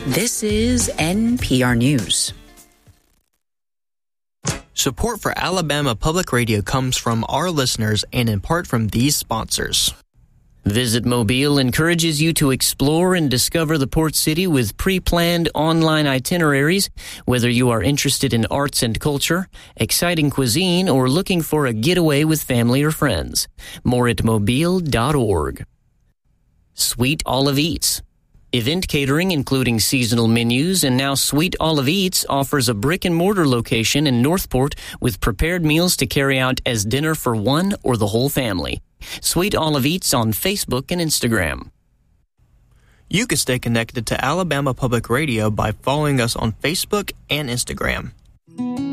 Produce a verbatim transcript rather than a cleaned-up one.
This is N P R News. Support for Alabama Public Radio comes from our listeners and in part from these sponsors. Visit Mobile encourages you to explore and discover the port city with pre-planned online itineraries, whether you are interested in arts and culture, exciting cuisine, or looking for a getaway with family or friends. More at mobile dot org. Sweet Olive Eats. Event catering, including seasonal menus, and now Sweet Olive Eats offers a brick-and-mortar location in Northport with prepared meals to carry out as dinner for one or the whole family. Sweet Olive Eats on Facebook and Instagram. You can stay connected to Alabama Public Radio by following us on Facebook and Instagram.